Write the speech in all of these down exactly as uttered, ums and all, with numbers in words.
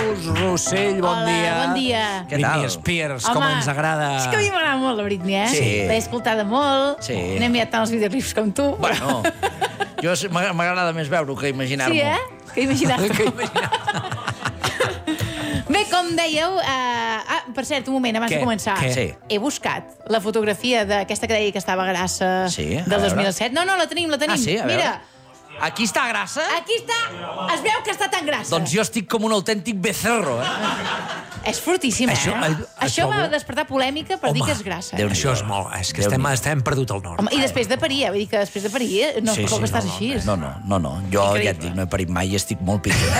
Neus Rossell, bon Hola, dia. bon dia. Què tal? Britney Spears, com Home, ens agrada. És que a mi m'agrada molt la Britney, eh? Sí. L'he escoltada molt. Sí. N'he mirat tant els videoclips com tu. Bueno, jo m'ag- m'agrada més veure-ho que imaginar-m'ho. Sí, eh? Que imaginar-te. Bé, com dèieu... Uh, ah, per cert, un moment, abans Què? de començar. Què? Sí. He buscat la fotografia d'aquesta que deia que estava grassa Sí, a del dos mil veure. set. No, no, la tenim, la tenim. Ah, sí? A veure. Mira, Aquí està grassa? aquí està. Es veu que està tan grassa. Doncs jo estic com un autèntic becerro, eh? És fortíssima, Això- eh? eh, Això trobo- va despertar polèmica per dir Home, que és grassa. Eh? Déu-n'hi-do. Això és molt... És que Déu-n'hi-do. estem, estem perdut al nord. Home, i després de parir, eh? Vull dir que després de parir eh, no Sí, sí, com sí, estàs no, no, així. No, no, no, no. Jo Increïble. ja et dic, no he parit mai i estic molt pitjor.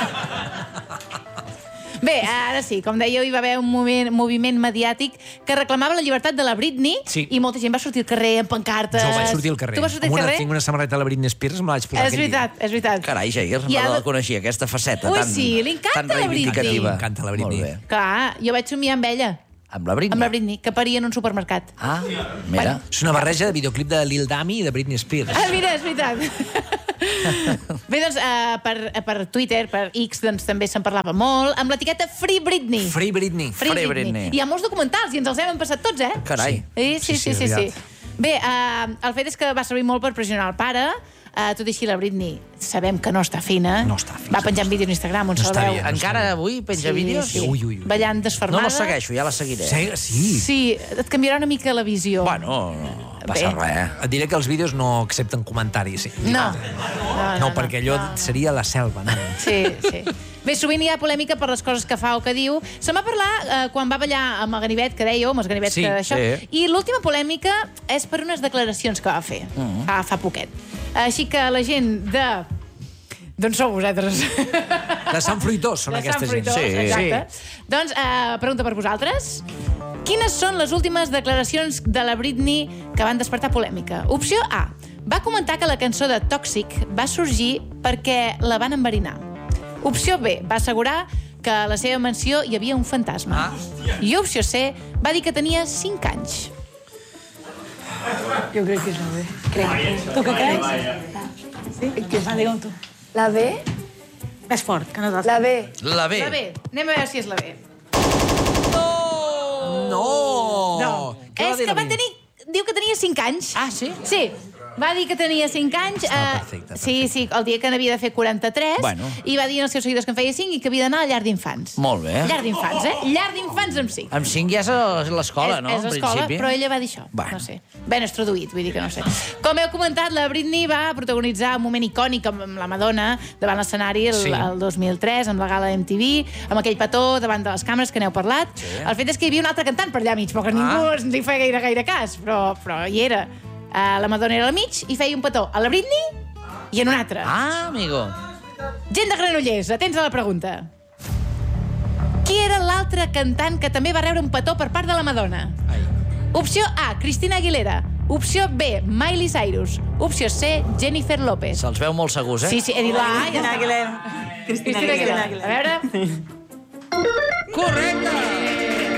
Bé, ara sí, com dèieu, hi va haver un moviment, moviment mediàtic que reclamava la llibertat de la Britney Sí. i molta gent va sortir al carrer amb pancartes. Jo vaig sortir al carrer. Tu vas sortir Amb al una, carrer? tinc una samarreta de la Britney Spears, me la vaig posar És aquell veritat, és veritat. Carai, Jair, I no ara- la coneixia, aquesta faceta Ui, tan, sí, li encanta tan la Britney. reivindicativa. M'encanta la Britney. Molt bé. Clar, jo vaig somiar amb ella, Amb la Britney? amb la Britney, que paria en un supermercat. Ah, mira. És una barreja de videoclip de Lil Dami i de Britney Spears. Ah, mira, és veritat. Bé, doncs, uh, per, per Twitter, per X, doncs, també se'n parlava molt, amb l'etiqueta Free Britney. Free Britney. Free, Free Britney. Britney. Hi ha molts documentals i ens els hem passat tots, eh? Carai. Sí, sí, sí, Sí, sí, sí. és sí, veritat. Bé, uh, el fet és que va servir molt per pressionar el pare. Uh, tot i així, la Britney sabem que no està fina. No està fina. Va penjant vídeos a Instagram on No se'l està veu. bien. Encara avui penja vídeos? Sí, Ui, ui, ui. ballant No desfermada. la segueixo, ja la seguiré. Sí, sí. Sí, et canviarà una mica la visió. Bueno, no passa Bé. res. Et diré que els vídeos no accepten comentaris. Sí. No. No, No, perquè allò seria la selva, no? Sí, sí. Bé, sovint hi ha polèmica per les coses que fa o que diu. Se'n va parlar eh, quan va ballar amb el ganivet, que dèieu, amb els ganivets Sí, que això. sí. I l'última polèmica és per unes declaracions que va fer, Mm. fa, fa poquet. Així que la gent de... D'on sou vosaltres? De Sant Fruitós són De Sant aquesta gent. Fruitós, Sí. exacte. Doncs, eh, pregunta per vosaltres. Quines són les últimes declaracions de la Britney que van despertar polèmica? Opció A. Va comentar que la cançó de Toxic va sorgir perquè la van enverinar. Opció B. Va assegurar que a la seva mansió hi havia un fantasma. Ah. I opció C. Va dir que tenia cinc anys. Yo creo que es la B. Crec. Tu què creus? Sí? Que va, digue'm tu. La B? Més fort, que nosaltres. La B. La B. La B. Anem a veure si és la B. No! No. Què va És dir que la va Britney? tenir... Diu que tenia cinc anys. Ah, sí? Sí. Va dir que tenia cinc anys. Estava eh, perfecte, perfecte. Sí, sí, el dia que n'havia de fer quaranta-tres. Bueno. I va dir als seus seguidors que en feia cinc i que havia d'anar a llar d'infants. Molt bé. Llar d'infants, eh? Llar d'infants amb cinc. Amb cinc ja és a l'escola, no? És, és En l'escola, principi. però ella va dir això. Bueno. No sé. Ben és traduït, vull dir que no sé. Com heu comentat, la Britney va protagonitzar un moment icònic amb la Madonna davant l'escenari el, Sí. el dos mil tres, amb la gala M T V, amb aquell petó davant de les càmeres que n'heu parlat. Sí. El fet és que hi havia un altre cantant per allà mig, però que ningú Ah. ens hi feia gaire, gaire cas, però, però hi era. Uh, la Madonna era al mig i feia un petó a la Britney i en un altre. Ah, amigo. Gent de Granollers, atents a la pregunta. Qui era l'altre cantant que també va rebre un petó per part de la Madonna? Ai. Opció A, Cristina Aguilera. Opció B, Miley Cyrus. Opció C, Jennifer López. Se'ls veu molt segurs, eh? Sí, sí, he dit la A, ja Cristina està. Aguilera. Cristina Aguilera. A veure... Correcte!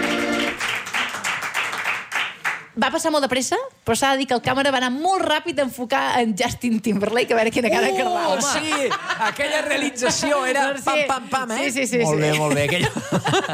Va passar molt de pressa, però s'ha de dir que el càmera va anar molt ràpid a enfocar en Justin Timberlake, a veure quina cara cardava. Oh, sí! Aquella realització era Doncs sí. pam, pam, pam, eh? Sí, sí, sí, Molt sí. bé, molt bé. Aquella...